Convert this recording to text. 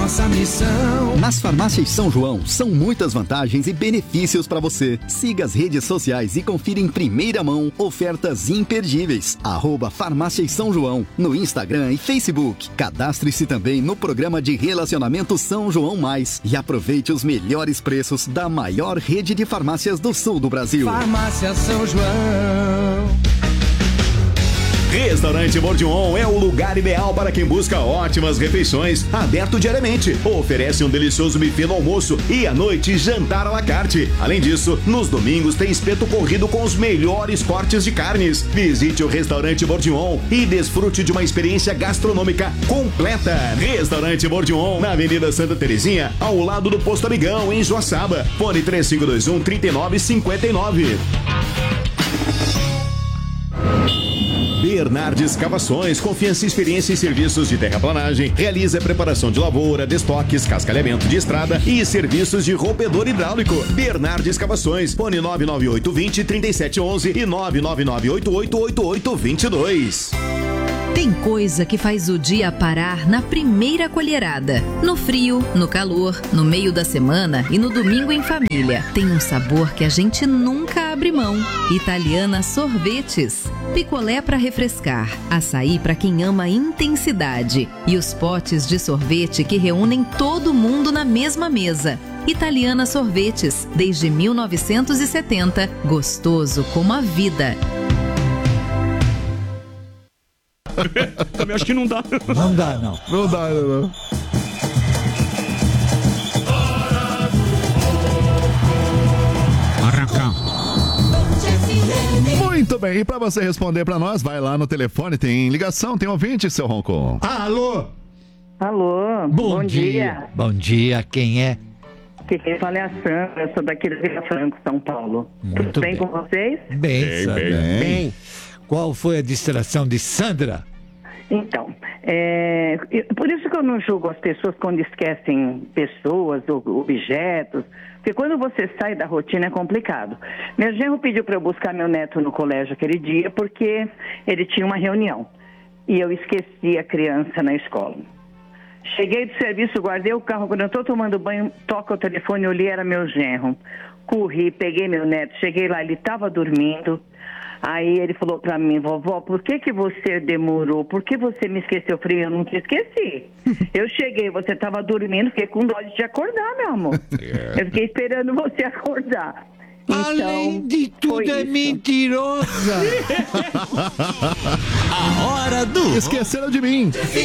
nossa missão. Nas farmácias São João, são muitas vantagens e benefícios para você. Siga as redes sociais e confira em primeira mão ofertas imperdíveis. @Farmácias São João, no Instagram e Facebook. Cadastre-se também no programa de relacionamento São João Mais e aproveite os melhores preços da maior rede de farmácias do sul do Brasil. Farmácia São João. Restaurante Bourguignon é o lugar ideal para quem busca ótimas refeições, aberto diariamente. Oferece um delicioso buffet no almoço e à noite jantar à la carte. Além disso, nos domingos tem espeto corrido com os melhores cortes de carnes. Visite o Restaurante Bourguignon e desfrute de uma experiência gastronômica completa. Restaurante Bourguignon, na Avenida Santa Terezinha, ao lado do Posto Amigão, em Joaçaba. Fone 3521-3959. Bernardes Escavações, confiança e experiência em serviços de terraplanagem. Realiza preparação de lavoura, destoques, cascalhamento de estrada e serviços de rompedor hidráulico. Bernardes Escavações, fone 99820-3711 e 999888822. Tem coisa que faz o dia parar na primeira colherada. No frio, no calor, no meio da semana e no domingo em família. Tem um sabor que a gente nunca abre mão. Italiana Sorvetes. Picolé para refrescar, açaí para quem ama intensidade e os potes de sorvete que reúnem todo mundo na mesma mesa. Italiana Sorvetes, desde 1970, gostoso como a vida. Também acho que não dá. Não dá, não. Não dá, não. Arrancar. Muito bem, e para você responder para nós, vai lá no telefone, tem ligação, tem ouvinte, seu Ronco. Alô? Alô, bom dia. Bom dia, quem é? Quem fala é a Sandra, eu sou daqui da Vila Franco, São Paulo. Muito Tudo bem com vocês? Bem, Sandra. Bem. Qual foi a distração de Sandra? Então, por isso que eu não julgo as pessoas quando esquecem pessoas ou objetos, porque quando você sai da rotina é complicado. Meu genro pediu para eu buscar meu neto no colégio aquele dia porque ele tinha uma reunião e eu esqueci a criança na escola. Cheguei do serviço, guardei o carro, quando eu estou tomando banho, toca o telefone, olhei, era meu genro. Corri, peguei meu neto, cheguei lá, ele estava dormindo. Aí ele falou pra mim, vovó, por que você demorou? Por que você me esqueceu? Eu falei, eu não te esqueci. Eu cheguei, você tava dormindo, fiquei com dó de te acordar, meu amor. Eu fiquei esperando você acordar. Então, além de tudo, é mentirosa. A hora do... Esqueceram de mim.